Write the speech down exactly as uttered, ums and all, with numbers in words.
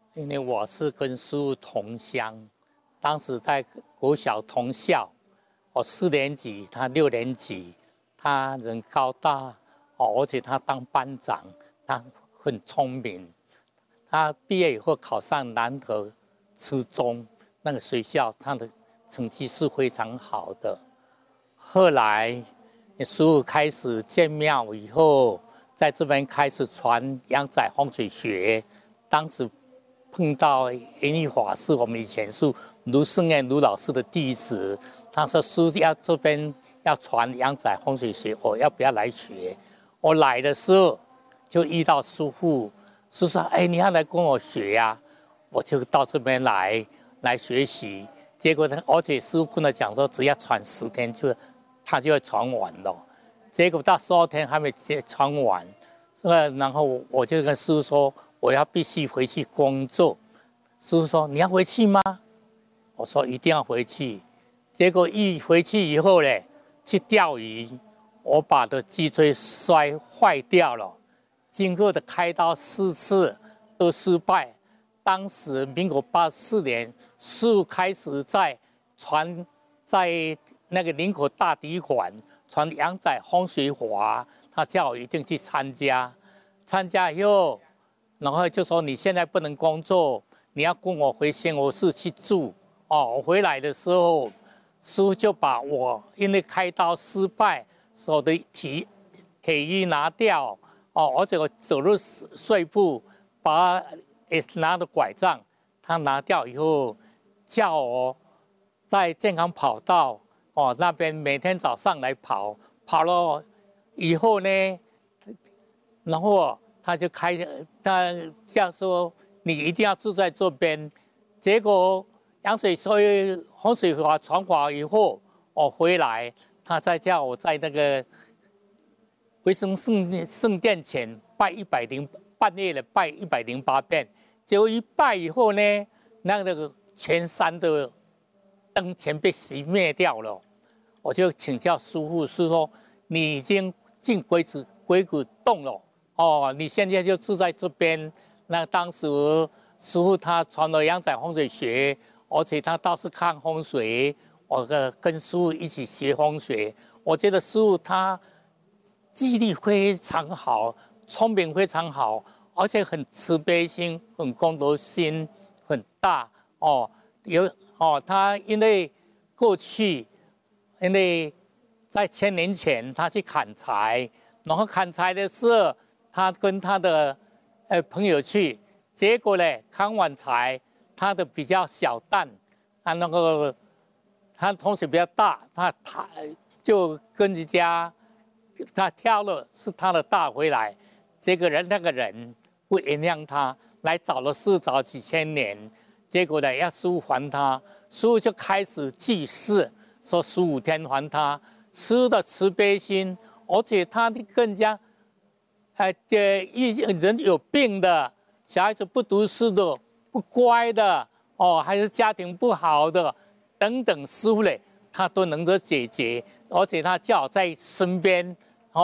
因为我是跟师父同乡，当时在国小同校，我四年级，他六年级，他人高大哦，而且他当班长，他很聪明。他毕业以后考上南投初中那个学校，他的成绩是非常好的。后来师父开始建庙以后，在这边开始传阳仔风水学，当时碰到严义法师，我们以前是卢胜彦卢老师的弟子，他说师要这边要传阳仔风水学，我要不要来学？我来的时候就遇到师父，师父说：“哎，你要来跟我学呀、啊？”我就到这边来来学习。结果呢，而且师父跟我讲说，只要传十天就他就会传完了。结果到十二天还没传完，呃，然后我就跟师父说。我要必须回去工作，师父说你要回去吗？我说一定要回去。结果一回去以后呢，去钓鱼，我把的脊椎摔坏掉了，经过的开刀四次都失败。当时民国八十四年，师父开始在传在那个林口大体馆传阳仔风水法，他叫我一定去参加，参加以后。然后就说你现在不能工作，你要跟我回新罗市去住哦。我回来的时候，师父就把我因为开刀失败，我的体体衣拿掉哦，而且我走路碎步，把也拿着拐杖，他拿掉以后，叫我在健康跑道哦那边每天早上来跑，跑了以后呢，然后。他就开，他这样说，你一定要住在这边。结果阳水所风水法传法以后，我回来，他再叫我在那个维生圣圣殿前拜一百零半夜的拜一百零八遍。结果一拜以后呢，那个全山的灯全被熄灭掉了。我就请教师父，是说你已经进鬼子鬼谷洞了。哦，你现在就住在这边。那当时师父他传了阳仔风水学，而且他倒是看风水，我跟跟师父一起学风水。我觉得师父他记忆力非常好，聪明非常好，而且很慈悲心，很功德心很大。哦，有哦，他因为过去因为在千年前他去砍柴，然后砍柴的时候。他跟他的呃朋友去，结果呢，砍完柴，他的比较小担，他那个他同学比较大，他他就跟人家他挑了是他的大回来，这个人那个人不原谅他，来找了师找几千年，结果呢要师父还他，师父就开始祭祀，说十五天还他，师父的慈悲心，而且他更加。哎，这一人有病的，小孩子不读书的，不乖的，哦，还是家庭不好的，等等，师父嘞，他都能够解决，而且他叫我在身边，